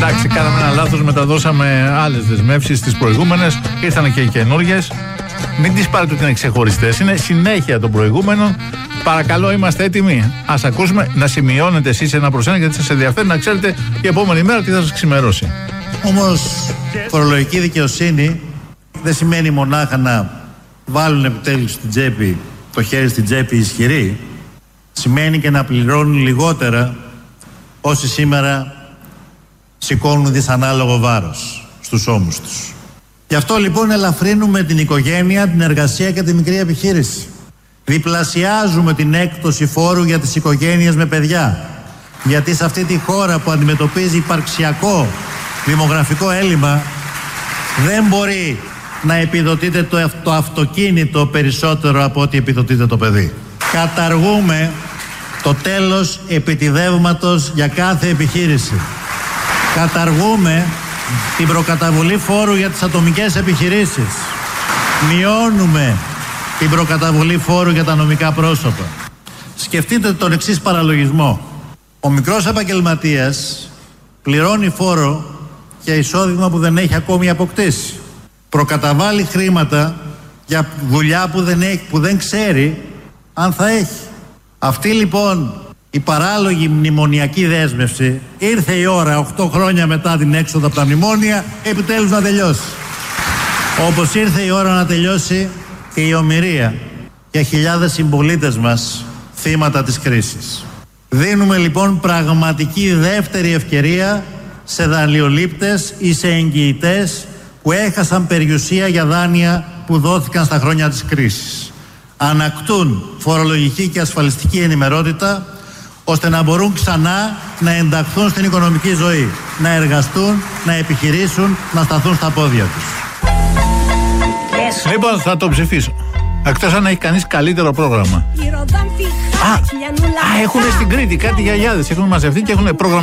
Εντάξει, κάναμε ένα λάθος, μεταδώσαμε άλλες δεσμεύσεις στις προηγούμενες, ήρθαν και οι καινούργιες. Μην τις πάρετε ότι είναι ξεχωριστές, είναι συνέχεια των προηγούμενων. Παρακαλώ, είμαστε έτοιμοι. Ας ακούσουμε, να σημειώνετε εσείς ένα προς ένα, γιατί σας ενδιαφέρει να ξέρετε η επόμενη μέρα τι θα σας ξημερώσει. Όμως, φορολογική δικαιοσύνη δεν σημαίνει μονάχα να βάλουν επιτέλους στην τσέπη, το χέρι στην τσέπη ισχυροί. Σημαίνει και να πληρώνουν λιγότερα όσοι σήμερα σηκώνουν δυσανάλογο βάρος στους ώμους τους. Γι' αυτό λοιπόν ελαφρύνουμε την οικογένεια, την εργασία και τη μικρή επιχείρηση. Διπλασιάζουμε την έκπτωση φόρου για τις οικογένειες με παιδιά. Γιατί σε αυτή τη χώρα που αντιμετωπίζει υπαρξιακό δημογραφικό έλλειμμα, δεν μπορεί να επιδοτείται το αυτοκίνητο περισσότερο από ό,τι επιδοτείται το παιδί. Καταργούμε το τέλος επιτιδεύματος για κάθε επιχείρηση. Καταργούμε την προκαταβολή φόρου για τις ατομικές επιχειρήσεις. Μειώνουμε την προκαταβολή φόρου για τα νομικά πρόσωπα. Σκεφτείτε τον εξής παραλογισμό. Ο μικρός επαγγελματίας πληρώνει φόρο για εισόδημα που δεν έχει ακόμη αποκτήσει. Προκαταβάλει χρήματα για δουλειά που δεν ξέρει αν θα έχει. Αυτή λοιπόν η παράλογη μνημονιακή δέσμευση, ήρθε η ώρα 8 χρόνια μετά την έξοδο από τα μνημόνια επιτέλους να τελειώσει. Όπως ήρθε η ώρα να τελειώσει και η ομηρία για χιλιάδες συμπολίτες μας θύματα της κρίσης. Δίνουμε λοιπόν πραγματική δεύτερη ευκαιρία σε δανειολήπτες ή σε εγγυητές που έχασαν περιουσία για δάνεια που δόθηκαν στα χρόνια της κρίσης. Ανακτούν φορολογική και ασφαλιστική ενημερότητα ώστε να μπορούν ξανά να ενταχθούν στην οικονομική ζωή, να εργαστούν, να επιχειρήσουν, να σταθούν στα πόδια τους. Λοιπόν, θα το ψηφίσω. Εκτός αν έχει κανείς καλύτερο πρόγραμμα. Έχουν στην Κρήτη κάτι γιαγιάδες, έχουν μαζευτεί και έχουν πρόγραμμα.